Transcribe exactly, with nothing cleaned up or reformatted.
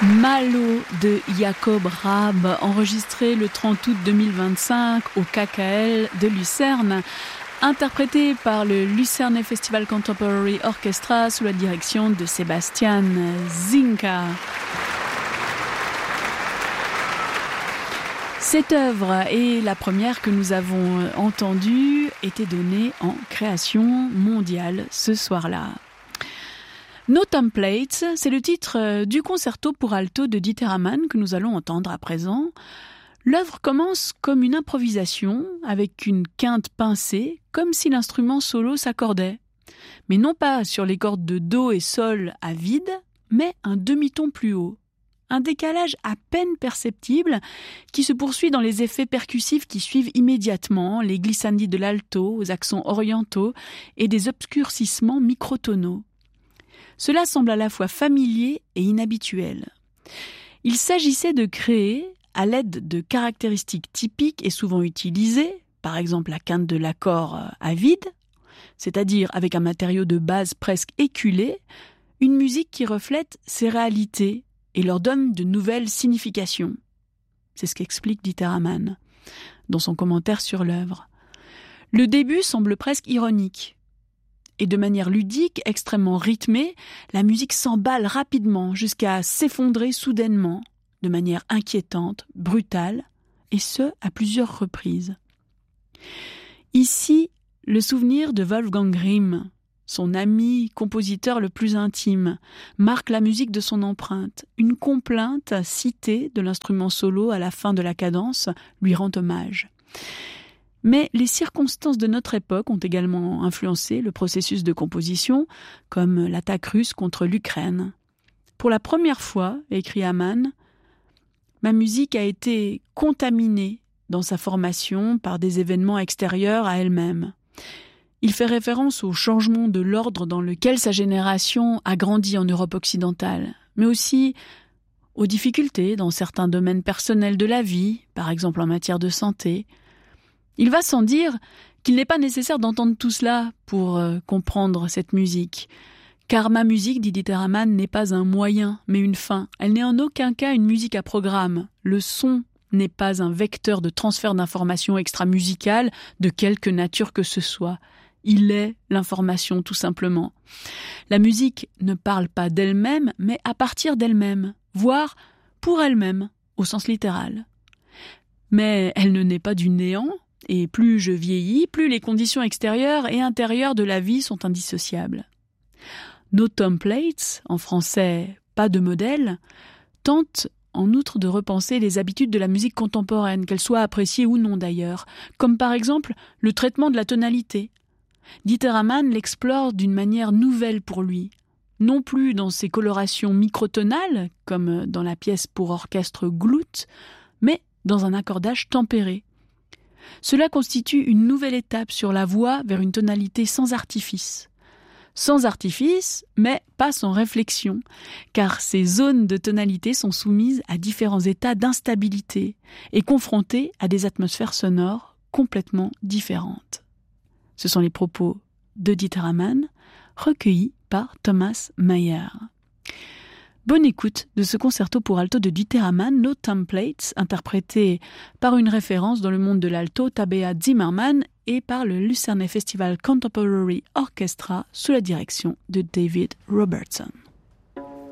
Malo de Jacob Raab, enregistré le trente août deux mille vingt-cinq au K K L de Lucerne, interprété par le Lucerne Festival Contemporary Orchestra sous la direction de Sebastian Zinka. Cette œuvre et la première que nous avons entendue était donnée en création mondiale ce soir-là. No Templates, c'est le titre du concerto pour alto de Dieter Hamann que nous allons entendre à présent. L'œuvre commence comme une improvisation avec une quinte pincée, comme si l'instrument solo s'accordait. Mais non pas sur les cordes de do et sol à vide, mais un demi-ton plus haut. Un décalage à peine perceptible qui se poursuit dans les effets percussifs qui suivent immédiatement, les glissandi de l'alto aux accents orientaux et des obscurcissements microtonaux. Cela semble à la fois familier et inhabituel. Il s'agissait de créer, à l'aide de caractéristiques typiques et souvent utilisées, par exemple la quinte de l'accord à vide, c'est-à-dire avec un matériau de base presque éculé, une musique qui reflète ces réalités et leur donne de nouvelles significations. C'est ce qu'explique Dieter Hamann dans son commentaire sur l'œuvre. Le début semble presque ironique. Et de manière ludique, extrêmement rythmée, la musique s'emballe rapidement jusqu'à s'effondrer soudainement, de manière inquiétante, brutale, et ce, à plusieurs reprises. Ici, le souvenir de Wolfgang Grimm, son ami compositeur le plus intime, marque la musique de son empreinte. Une complainte citée de l'instrument solo à la fin de la cadence lui rend hommage. Mais les circonstances de notre époque ont également influencé le processus de composition, comme l'attaque russe contre l'Ukraine. Pour la première fois, écrit Hamann, ma musique a été contaminée dans sa formation par des événements extérieurs à elle-même. Il fait référence au changement de l'ordre dans lequel sa génération a grandi en Europe occidentale, mais aussi aux difficultés dans certains domaines personnels de la vie, par exemple en matière de santé. Il va sans dire qu'il n'est pas nécessaire d'entendre tout cela pour euh, comprendre cette musique. Car ma musique, dit Dieter Hamann, n'est pas un moyen, mais une fin. Elle n'est en aucun cas une musique à programme. Le son n'est pas un vecteur de transfert d'informations extra-musicales de quelque nature que ce soit. Il est l'information, tout simplement. La musique ne parle pas d'elle-même, mais à partir d'elle-même, voire pour elle-même, au sens littéral. Mais elle ne naît pas du néant, et plus je vieillis, plus les conditions extérieures et intérieures de la vie sont indissociables. No Templates, en français « pas de modèle », tente en outre de repenser les habitudes de la musique contemporaine, qu'elles soient appréciées ou non d'ailleurs, comme par exemple le traitement de la tonalité. Dieter Hamann l'explore d'une manière nouvelle pour lui, non plus dans ses colorations microtonales, comme dans la pièce pour orchestre Glut, mais dans un accordage tempéré. Cela constitue une nouvelle étape sur la voie vers une tonalité sans artifice. Sans artifice, mais pas sans réflexion, car ces zones de tonalité sont soumises à différents états d'instabilité et confrontées à des atmosphères sonores complètement différentes. Ce sont les propos de Dieter Hamann, recueillis par Thomas Mayer. Bonne écoute de ce concerto pour alto de Dieter Hamann, No Templates, interprété par une référence dans le monde de l'alto, Tabea Zimmermann, et par le Lucerne Festival Contemporary Orchestra sous la direction de David Robertson.